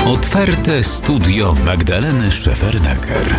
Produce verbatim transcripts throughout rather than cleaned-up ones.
Otwarte studio Magdaleny Szefernaker.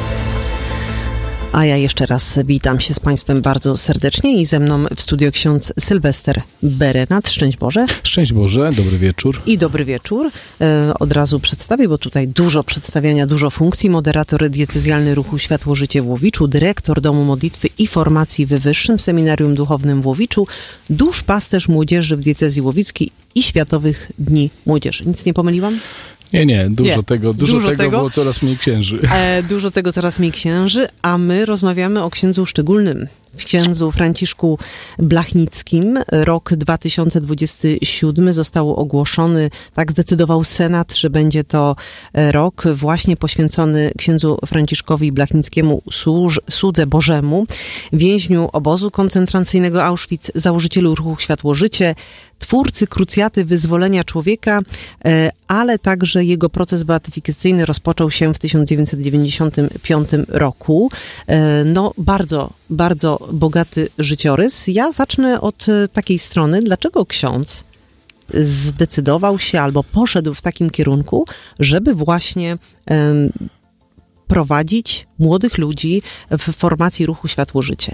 A ja jeszcze raz witam się z Państwem bardzo serdecznie i ze mną w studio ksiądz Sylwester Berenat. Szczęść Boże. Szczęść Boże, dobry wieczór. I dobry wieczór. E, od razu przedstawię, bo tutaj dużo przedstawiania, dużo funkcji. Moderator diecezjalny Ruchu Światło-Życie w Łowiczu, dyrektor Domu Modlitwy i Formacji w Wyższym Seminarium Duchownym w Łowiczu, duszpasterz młodzieży w diecezji łowickiej i Światowych Dni Młodzieży. Nic nie pomyliłam? Nie, nie, dużo nie. tego, dużo, dużo tego, tego było coraz mniej księży. E, dużo tego coraz mniej księży, a my rozmawiamy o księdzu szczególnym, księdzu Franciszku Blachnickim. Rok dwa tysiące dwudziesty siódmy został ogłoszony, tak zdecydował Senat, że będzie to rok właśnie poświęcony księdzu Franciszkowi Blachnickiemu, służ, słudze Bożemu, więźniu obozu koncentracyjnego Auschwitz, założycielu Ruchu Światło-Życie, twórcy krucjaty wyzwolenia człowieka, ale także jego proces beatyfikacyjny rozpoczął się w tysiąc dziewięćset dziewięćdziesiątym piątym roku. No, bardzo, bardzo bogaty życiorys. Ja zacznę od takiej strony, dlaczego ksiądz zdecydował się albo poszedł w takim kierunku, żeby właśnie um, prowadzić młodych ludzi w formacji Ruchu Światło-Życie.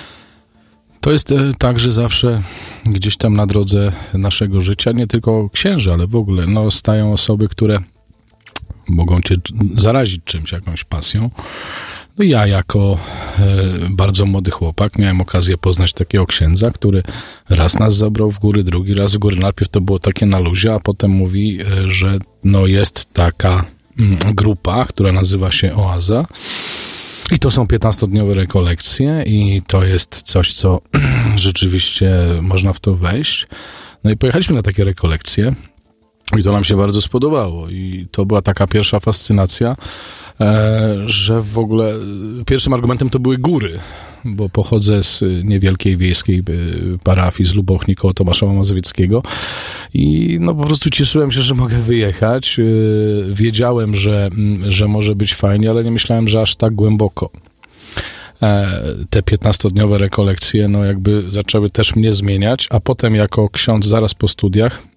To jest tak, że zawsze gdzieś tam na drodze naszego życia, nie tylko księży, ale w ogóle, no, stają osoby, które mogą cię zarazić czymś, jakąś pasją. No ja jako e, bardzo młody chłopak miałem okazję poznać takiego księdza, który raz nas zabrał w góry, drugi raz w góry. Najpierw to było takie na luzie, a potem mówi, e, że no jest taka mm, grupa, która nazywa się Oaza. I to są piętnastodniowe rekolekcje i to jest coś, co rzeczywiście można w to wejść. No i pojechaliśmy na takie rekolekcje i to nam się bardzo spodobało i to była taka pierwsza fascynacja, że w ogóle pierwszym argumentem to były góry, bo pochodzę z niewielkiej wiejskiej parafii z Lubochni koło Tomaszowa Mazowieckiego i no po prostu cieszyłem się, że mogę wyjechać. Wiedziałem, że, że może być fajnie, ale nie myślałem, że aż tak głęboko. Te piętnastodniowe rekolekcje no jakby zaczęły też mnie zmieniać, a potem jako ksiądz zaraz po studiach